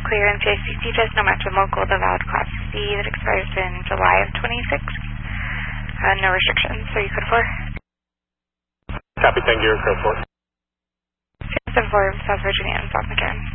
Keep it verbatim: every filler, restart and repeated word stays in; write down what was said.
clear in C I C C just no mention local, the valid Class C that expires in July of twenty-six. Uh, no restrictions, so you could four. Copy, thank you, code four. seven four, South Virginia and South McCann.